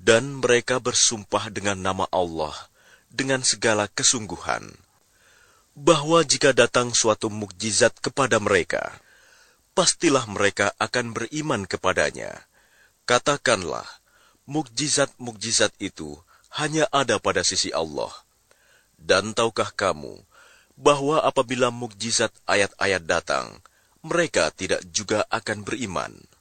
Dan mereka bersumpah dengan nama Allah dengan segala kesungguhan, bahwa jika datang suatu mukjizat kepada mereka, pastilah mereka akan beriman kepadanya. Katakanlah, mukjizat-mukjizat itu hanya ada pada sisi Allah. Dan tahukah kamu bahwa apabila mukjizat ayat-ayat datang, mereka tidak juga akan beriman.